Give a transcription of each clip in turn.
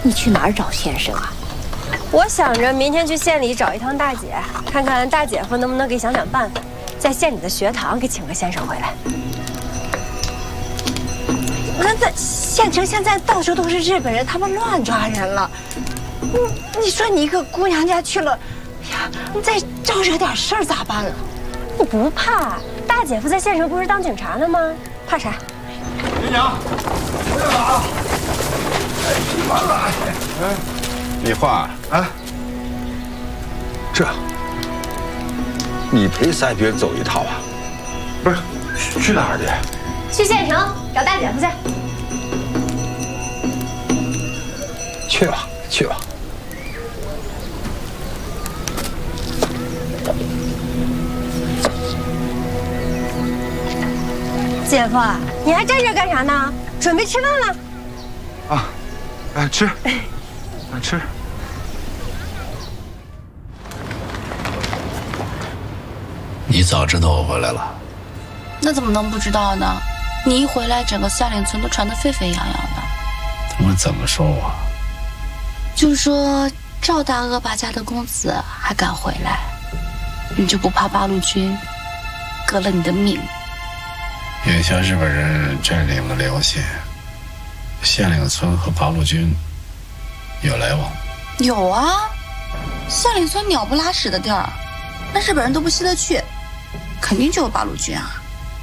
你去哪儿找先生啊？ 我想着明天去县里找一趟大姐，看看大姐夫能不能给想办法，在县里的学堂给请个先生回来。 那县城现在到处都是日本人，他们乱抓人了。你说你一个姑娘家去了，哎呀，你再招惹点事儿咋办啊？ 你不怕？大姐夫在县城不是当警察呢吗？怕啥？ 林娘，回来了啊！哎，吃完了哎。 李化啊，这， 你陪赛别走一套啊？ 不是，去哪儿去？ 去县城找大姐夫去。 去吧，去吧。 姐夫，你还站这干啥呢？准备吃饭了。 啊，哎，吃，吃。 你早知道我回来了？ 那怎么能不知道呢？你一回来，整个夏令村都传得沸沸扬扬的。 他们怎么说我？ 就说赵大恶霸家的公子还敢回来，你就不怕八路军革了你的命？ 眼下日本人占领了辽县，县令村和八路军有来往。 有啊，夏令村鸟不拉屎的地儿，那日本人都不稀得去，肯定就有八路军啊。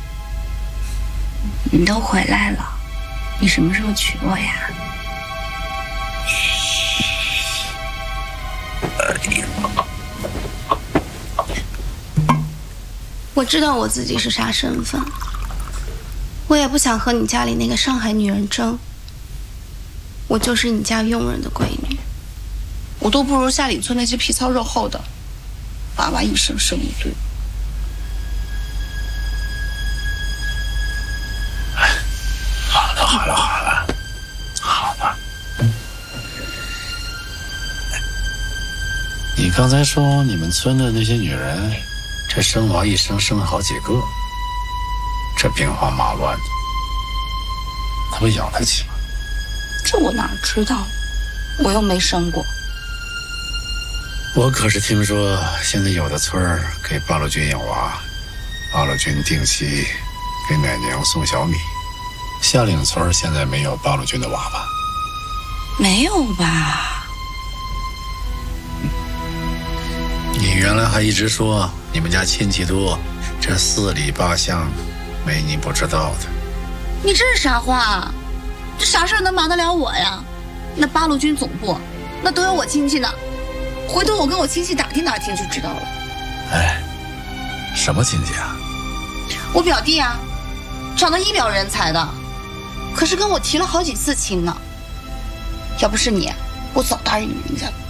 你都回来了，你什么时候娶我呀？我知道我自己是啥身份，我也不想和你家里那个上海女人争。我就是你家佣人的闺女，我都不如下里村那些皮糙肉厚的，娃娃一生生一堆。 好了好了好了，好了。你刚才说你们村的那些女人，这生娃一生生好几个，这兵荒马乱的，他们养得起吗？ 这我哪知道，我又没生过。 我可是听说现在有的村儿给八路军养娃，八路军定期给奶娘送小米。夏岭村现在没有八路军的娃吧？ 没有吧？ 你原来还一直说你们家亲戚多，这4里8乡没你不知道的。 你这是啥话？这啥事儿能瞒得了我呀？那八路军总部那都有我亲戚呢，回头我跟我亲戚打听打听就知道了。 哎，什么亲戚啊？ 我表弟啊，长得一表人才的，可是跟我提了好几次亲呢。要不是你，我早答应人家了。